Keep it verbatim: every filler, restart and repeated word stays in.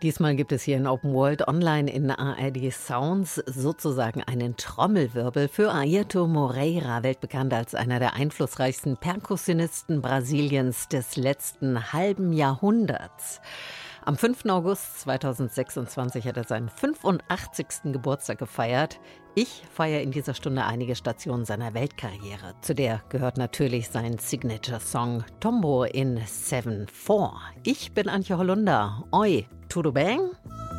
Diesmal gibt es hier in Open World Online in A R D Sounds sozusagen einen Trommelwirbel für Airto Moreira, weltbekannt als einer der einflussreichsten Perkussionisten Brasiliens des letzten halben Jahrhunderts. Am fünften August zweitausendsechsundzwanzig hat er seinen fünfundachtzigsten Geburtstag gefeiert. Ich feiere in dieser Stunde einige Stationen seiner Weltkarriere. Zu der gehört natürlich sein Signature-Song Tombo in sieben vier. Ich bin Antje Hollunder. Oi, tudo bem?